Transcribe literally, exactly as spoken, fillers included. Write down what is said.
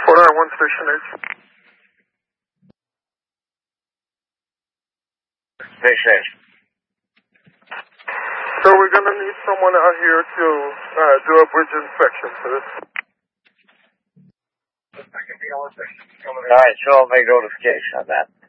four nine one Station H. Station H. So we're going to need someone out here to uh, do a bridge inspection for this. Alright, show me notification on that.